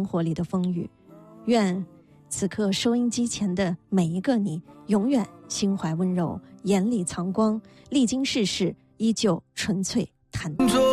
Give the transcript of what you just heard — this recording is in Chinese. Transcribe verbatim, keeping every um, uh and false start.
生活里的风雨。愿此刻收音机前的每一个你，永远心怀温柔，眼里藏光，历经世事依旧纯粹坦荡。